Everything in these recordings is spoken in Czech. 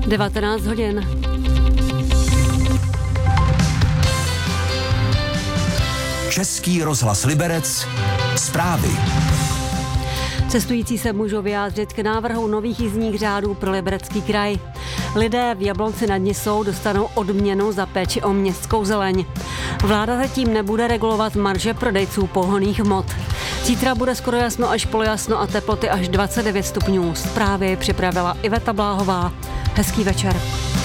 19 hodin. Český rozhlas Liberec. Zprávy. Cestující se můžou vyjádřit k návrhu nových jízdních řádů pro Liberecký kraj. Lidé v Jablonci nad Nisou dostanou odměnu za péči o městskou zeleň. Vláda zatím nebude regulovat marže prodejců pohonných hmot. Zítra bude skoro jasno až polojasno a teploty až 29 stupňů. Zprávy připravila Iveta Bláhová. Hezký večer.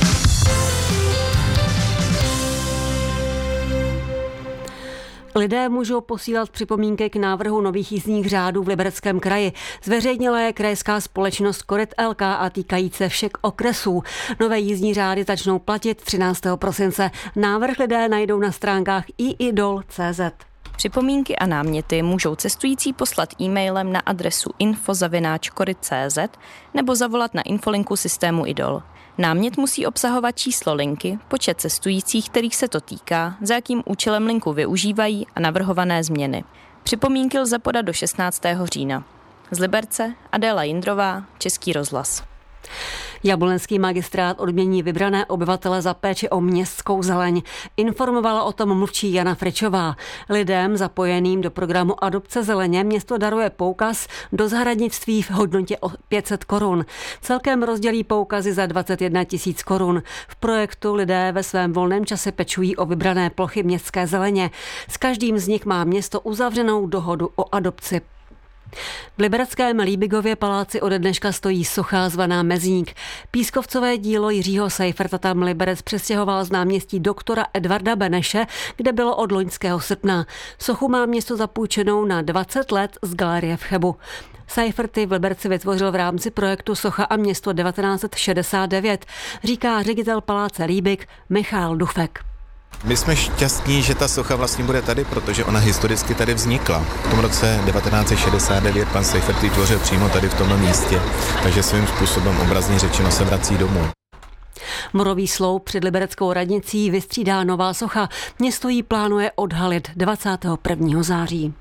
Lidé můžou posílat připomínky k návrhu nových jízdních řádů v Libereckém kraji. Zveřejnila je krajská společnost Koryt LK a týkají se všech okresů. Nové jízdní řády začnou platit 13. prosince. Návrh lidé najdou na stránkách iidol.cz. Připomínky a náměty můžou cestující poslat e-mailem na adresu info@koryt.cz nebo zavolat na infolinku systému IDOL. Námět musí obsahovat číslo linky, počet cestujících, kterých se to týká, za jakým účelem linku využívají a navrhované změny. Připomínky lze podat do 16. října. Z Liberce Adéla Jindrová, Český rozhlas. Jablonský magistrát odmění vybrané obyvatele za péči o městskou zeleň. Informovala o tom mluvčí Jana Fričová. Lidem zapojeným do programu Adopce zeleně město daruje poukaz do zahradnictví v hodnotě o 500 korun. Celkem rozdělí poukazy za 21 000 korun. V projektu lidé ve svém volném čase pečují o vybrané plochy městské zeleně. S každým z nich má město uzavřenou dohodu o adopci. V libereckém Líbigově paláci ode dneška stojí socha zvaná Mezník. Pískovcové dílo Jiřího Seiferta tam Liberec přestěhoval z náměstí doktora Edvarda Beneše, kde bylo od loňského srpna. Sochu má město zapůjčenou na 20 let z galerie v Chebu. Seiferty v Liberci vytvořil v rámci projektu Socha a město 1969, říká ředitel paláce Líbig Michal Dufek. My jsme šťastní, že ta socha vlastně bude tady, protože ona historicky tady vznikla. V tom roce 1969 pan Seifert vytvořil přímo tady v tomto místě, takže svým způsobem obrazně řečeno se vrací domů. Morový sloup před libereckou radnicí vystřídá nová socha. Město ji plánuje odhalit 21. září.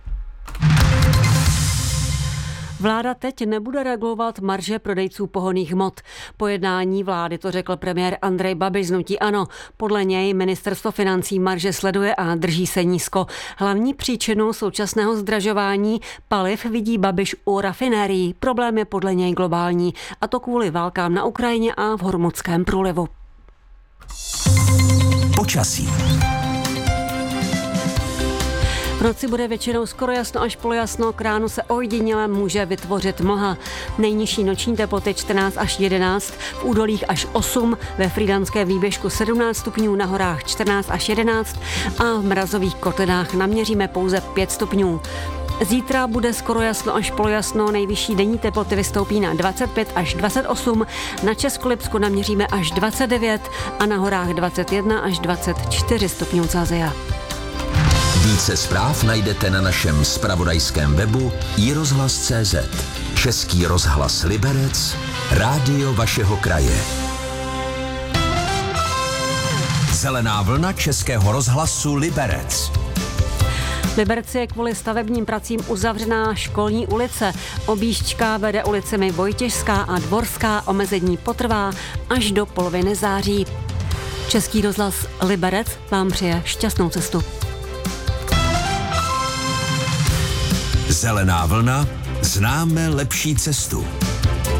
Vláda teď nebude regulovat marže prodejců pohonných hmot. Po jednání vlády to řekl premiér Andrej Babiš z hnutí ANO. Podle něj ministerstvo financí marže sleduje a drží se nízko. Hlavní příčinu současného zdražování paliv vidí Babiš u rafinérií. Problém je podle něj globální, a to kvůli válkám na Ukrajině a v Hormuzském průlivu. Počasí. V noci bude většinou skoro jasno až polojasno, k ránu se ojediněle může vytvořit mlha. Nejnižší noční teploty 14 až 11, v údolích až 8, ve frýdlantském výběžku 17 stupňů, na horách 14 až 11 a v mrazových kotlinách naměříme pouze 5 stupňů. Zítra bude skoro jasno až polojasno, nejvyšší denní teploty vystoupí na 25 až 28, na Českolipsku naměříme až 29 a na horách 21 až 24 stupňů Celsia. Více zpráv najdete na našem zpravodajském webu iRozhlas.cz. Český rozhlas Liberec, rádio vašeho kraje. Zelená vlna Českého rozhlasu Liberec. V Liberci je kvůli stavebním pracím uzavřená školní ulice. Objížďka vede ulicemi Vojtěžská a Dvorská, omezení potrvá až do poloviny září. Český rozhlas Liberec vám přeje šťastnou cestu. Zelená vlna, známe lepší cestu.